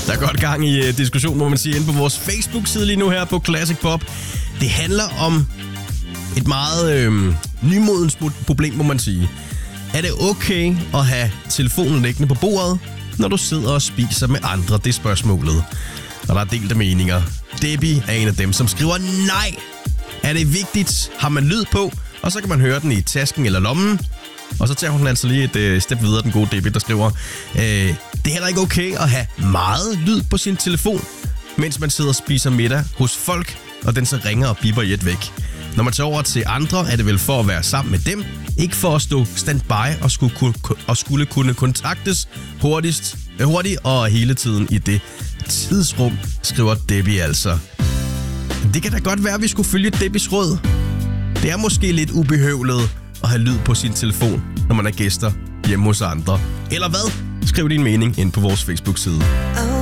Der er godt gang i diskussion, må man sige, inde på vores Facebook-side lige nu her på Classic Pop. Det handler om et meget nymodens problem, må man sige. Er det okay at have telefonen liggende på bordet, når du sidder og spiser med andre? Det er spørgsmålet. Og der er delte meninger. Debbie er en af dem, som skriver nej. Er det vigtigt? Har man lyd på? Og så kan man høre den i tasken eller lommen. Og så tager hun altså lige et step videre, den gode Debbie, der skriver, det er heller ikke okay at have meget lyd på sin telefon, mens man sidder og spiser middag hos folk, og den så ringer og bipper i et væk. Når man tager over til andre, er det vel for at være sammen med dem, ikke for at stå standby og skulle kunne kontaktes hurtigt og hele tiden i det tidsrum, skriver Debbie altså. Det kan da godt være, at vi skulle følge Debbies råd. Det er måske lidt ubehøvlet at have lyd på sin telefon, når man er gæster hjemme hos andre. Eller hvad? Skriv din mening ind på vores Facebook-side.